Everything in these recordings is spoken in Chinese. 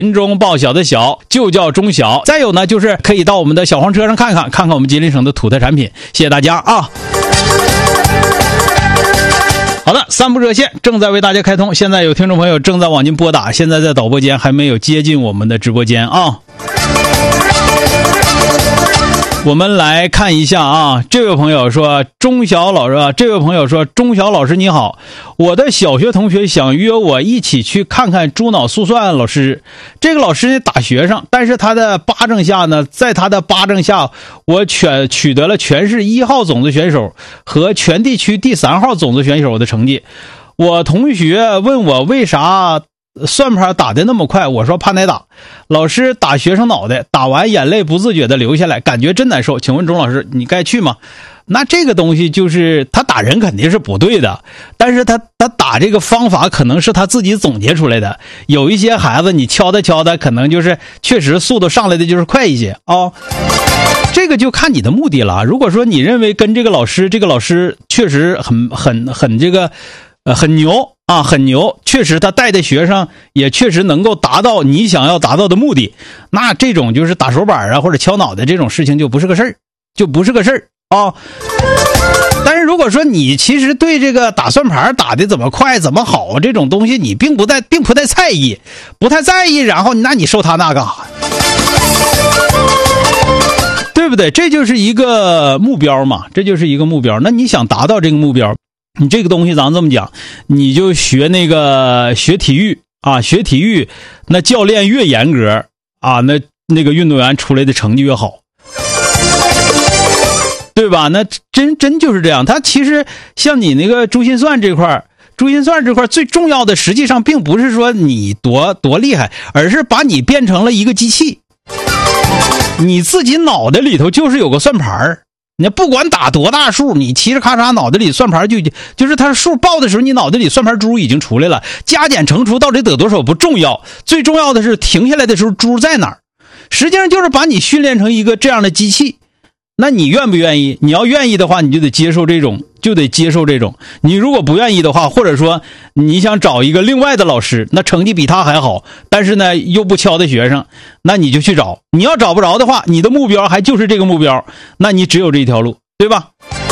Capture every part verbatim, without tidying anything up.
人中报晓的晓就叫中小。再有呢，就是可以到我们的小黄车上看看看看我们吉林省的土特产品。谢谢大家啊！好的，三部热线正在为大家开通，现在有听众朋友正在往进拨打，现在在导播间还没有接进我们的直播间啊。我们来看一下啊，这位朋友说钟晓老师啊，这位朋友说钟晓老师你好，我的小学同学想约我一起去看看猪脑速算老师，这个老师呢打学生，但是他的巴掌下呢，在他的巴掌下，我全取得了全市一号种子选手和全地区第三号种子选手的成绩。我同学问我为啥算盘打得那么快，我说怕挨打，老师打学生脑袋，打完眼泪不自觉的流下来，感觉真难受。请问钟老师你该去吗？那这个东西就是他打人肯定是不对的，但是他他打这个方法可能是他自己总结出来的，有一些孩子你敲他敲他可能就是确实速度上来的就是快一些啊、哦，这个就看你的目的了。如果说你认为跟这个老师这个老师确实很很很这个呃很牛啊，很牛，确实他带的学生也确实能够达到你想要达到的目的，那这种就是打手板啊或者敲脑袋这种事情就不是个事儿，就不是个事儿啊。但是如果说你其实对这个打算盘打的怎么快怎么好这种东西你并不太并不太在意，不太在意，然后那你受他那干啥？对不对？这就是一个目标嘛，这就是一个目标。那你想达到这个目标，你这个东西咱这么讲，你就学那个学体育啊，学体育，那教练越严格啊，那那个运动员出来的成绩越好，对吧？那真真就是这样。他其实像你那个珠心算这块，珠心算这块最重要的，实际上并不是说你多多厉害，而是把你变成了一个机器。你自己脑袋里头就是有个算盘，你不管打多大数，你嘁哩咔嚓脑袋里算盘就就是它数报的时候，你脑袋里算盘珠已经出来了，加减乘除到底得多少不重要，最重要的是停下来的时候珠在哪儿。实际上就是把你训练成一个这样的机器。那你愿不愿意？你要愿意的话，你就得接受这种，就得接受这种。你如果不愿意的话，或者说你想找一个另外的老师，那成绩比他还好，但是呢又不敲的学生，那你就去找。你要找不着的话，你的目标还就是这个目标，那你只有这一条路，对吧？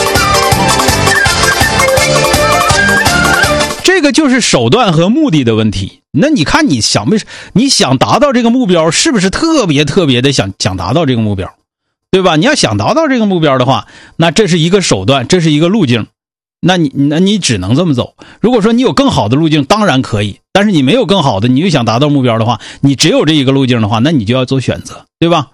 这个就是手段和目的的问题。那你看你想不你想达到这个目标，是不是特别特别的想想达到这个目标？对吧？你要想达到这个目标的话，那这是一个手段，这是一个路径，那你那你只能这么走。如果说你有更好的路径，当然可以，但是你没有更好的，你又想达到目标的话，你只有这一个路径的话，那你就要做选择，对吧？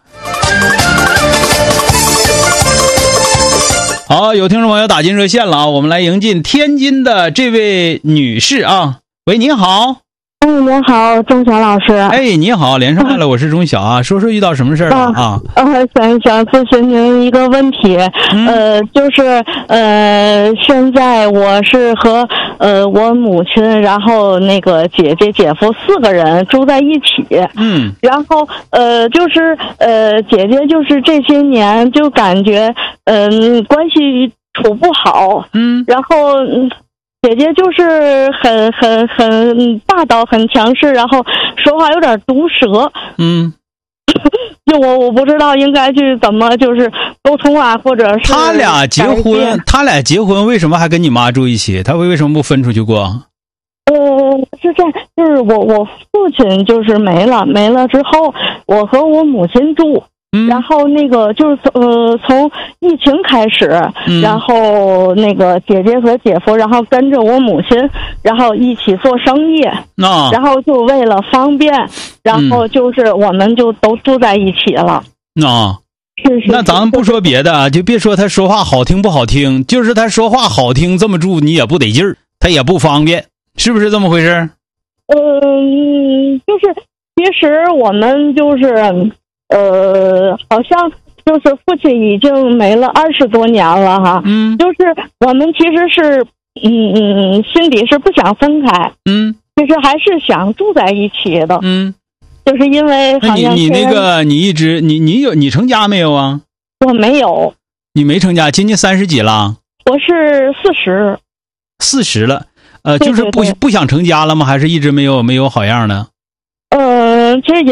好，有听众朋友打进热线了啊，我们来迎进天津的这位女士啊。喂，您好。 嗯，您好，钟晓老师。 哎，你好，连上来了，我是钟晓啊。说说遇到什么事儿了啊？ 呃，想想咨询您一个问题，嗯、呃，就是呃，现在我是和呃我母亲，然后那个姐姐、姐夫四个人住在一起。嗯。然后呃，就是呃，姐姐就是这些年就感觉嗯、呃、关系处不好。嗯。然后嗯。姐姐就是很很很霸道，很强势，然后说话有点毒舌。嗯，就我我不知道应该去怎么就是沟通啊，或者是他俩结婚，他俩结婚为什么还跟你妈住一起？他为什么不分出去过？ 呃，是这样，就是我我父亲就是没了，没了之后，我和我母亲住。然后那个就是呃，从疫情开始，嗯、然后那个姐姐和姐夫，然后跟着我母亲，然后一起做生意，哦、然后就为了方便，然后就是我们就都住在一起了。 哦，是是。那咱们不说别的啊，就别说他说话好听不好听，就是他说话好听，这么住你也不得劲儿，他也不方便，是不是这么回事？ 嗯，就是其实我们就是。呃，好像就是父亲已经没了二十多年了哈，嗯，就是我们其实是，嗯嗯，心里是不想分开，嗯，其实还是想住在一起的，嗯，就是因为好像你你那个你一直你你有你成家没有啊？ 我没有， 你没成家，今年三十几了？ 我是四十， 四十了，呃，就是不不想成家了吗？还是一直没有没有好样的？ 嗯、呃，其实也